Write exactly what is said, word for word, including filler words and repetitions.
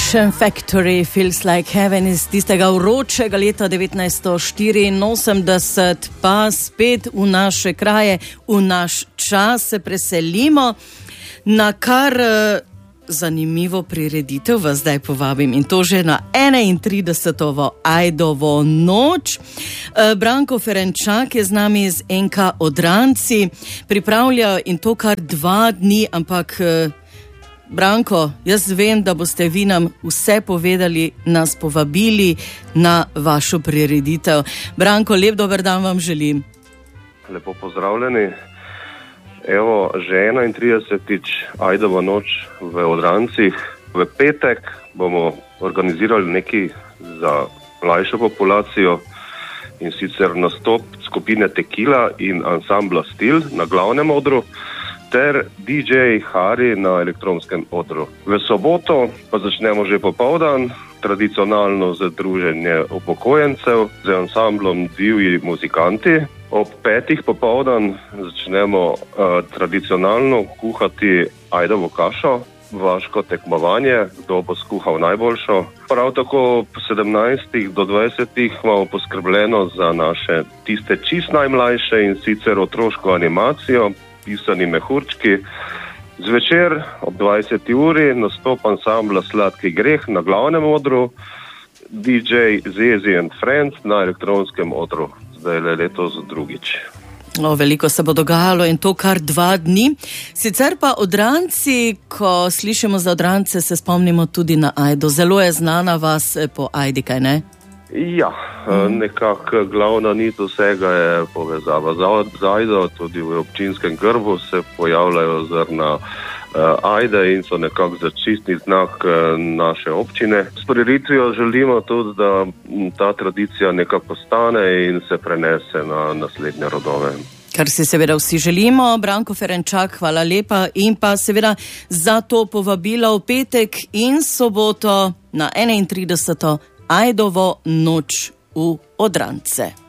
Satisfaction Factory Feels Like Heaven iz tistega vročega leta devetnajststo štiriinosemdeset, pa spet v naše kraje, v naš čas se preselimo na kar uh, zanimivo prireditev, vas zdaj povabim, in to že na enaintridesetovo Ajdovo noč. Uh, Branko Ferenčak je z nami iz en ka Odranci, pripravlja in to kar dva dni, ampak uh, Branko, jaz vem, da boste vi nam vse povedali, nas povabili na vašo prireditev. Branko, lep dober dan vam želim. Lepo pozdravljeni. Evo, že enaintridesetič Ajdova noč v Odrancih. V petek bomo organizirali nekaj za mlajšo populacijo, in sicer nastop skupine Tequila in ansambla Stil na glavnem odru, ter dí džej Hari na elektronskem odru. V soboto pa začnemo že popoldan, tradicionalno združenje upokojencev z ansamblom Divji muzikanti. Ob petih popoldan začnemo uh, tradicionalno kuhati ajdovo kašo, vaško tekmovanje, kdo bo skuhal najboljšo. Prav tako po sedemnajstih do dvajsetih imamo poskrbljeno za naše tiste čist najmlajše, in sicer otroško animacijo, pisani mehurčki. Zvečer ob dvajseti uri nastop ansambla Sladki greh na glavnem odru, dí džej Zezi and Friends na elektronskem odru. Zdaj le letos drugič. O, veliko se bo dogajalo in to kar dva dni. Sicer pa Odranci, ko slišimo za Odrance, se spomnimo tudi na Ajdo. Zelo je znana vas po Ajdi, kaj ne? Ja, mm. nekako glavna nit vsega je povezava z Ajdo, tudi v občinskem grbu se pojavljajo zrna uh, Ajde in so nekako začistni znak uh, naše občine. S prireditvijo želimo tudi, da ta tradicija nekako postane in se prenese na naslednje rodove. Kar si seveda vsi želimo. Branko Ferenčak, hvala lepa, in pa seveda za to povabilo v petek in soboto na enaintrideseto Ajdovo noč v Odrance.